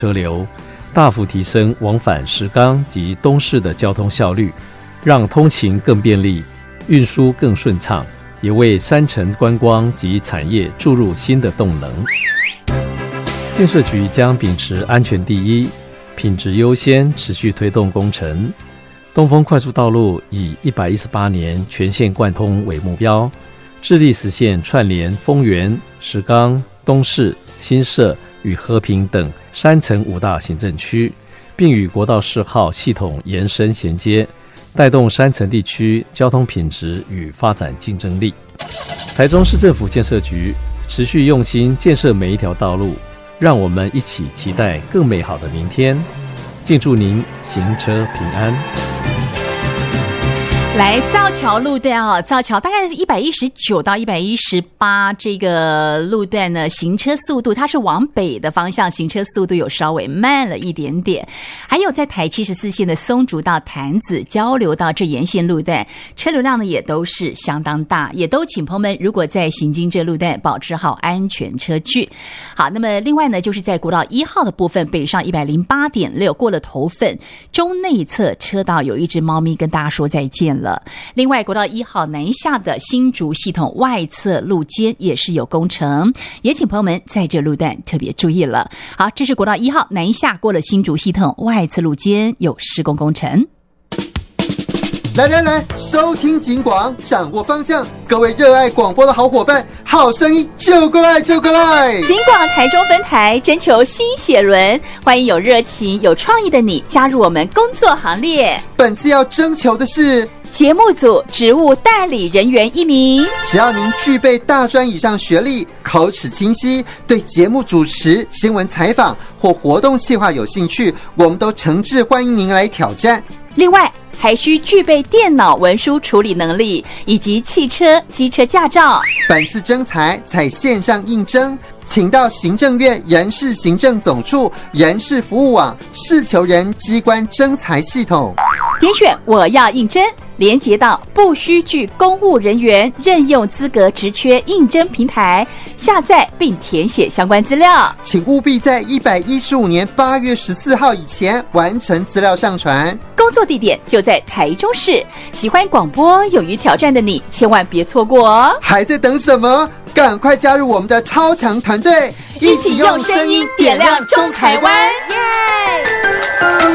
车流，大幅提升往返石冈及东市的交通效率，让通勤更便利，运输更顺畅，也为山城观光及产业注入新的动能。建设局将秉持安全第一、品质优先，持续推动工程。东丰快速道路以118年全线贯通为目标，致力实现串联丰原、石冈、东势、新社与和平等山城5大行政区，并与国道10号系统延伸衔接，带动山城地区交通品质与发展竞争力。台中市政府建设局持续用心建设每一条道路，让我们一起期待更美好的明天。敬祝您行车平安。 来造桥路段造桥大概是119到118这个路段呢，行车速度它是往北的方向，行车速度有稍微慢了一点点。还有在台74线的松竹到潭子交流道这沿线路段，车流量呢也都是相当大，也都请朋友们如果在行经这路段保持好安全车距。好，那么另外呢，就是在国道1号的部分，北上108.6过了头份，中内侧车道有一只猫咪跟大家说再见了。另外国道1号南下的新竹系统外侧路肩也是有工程，也请朋友们在这路段特别注意了。好，这是国道1号南下过了新竹系统外侧路肩有施工工程。 来，收听警广，掌握方向。各位热爱广播的好伙伴，好声音就过来！警广台中分台征求新血轮，欢迎有热情、有创意的你加入我们工作行列。 本次要征求的是节目组职务代理人员1名， 只要您具备大专以上学历，口齿清晰，对节目主持、新闻采访或活动企划有兴趣，我们都诚挚欢迎您来挑战。 另外还需具备电脑文书处理能力以及汽车、机车驾照。 本次征才采线上应征，请到行政院人事行政总处人事服务网事求人机关征才系统， 点选我要应征，连结到不需具公务人员任用资格职缺应征平台，下载并填写相关资料。 请务必在115年8月14号以前完成资料上传。 工作地点就在台中市，喜欢广播、勇于挑战的你，千万别错过哦！ 还在等什么？赶快加入我们的超强团队， 一起用声音点亮中台湾！耶！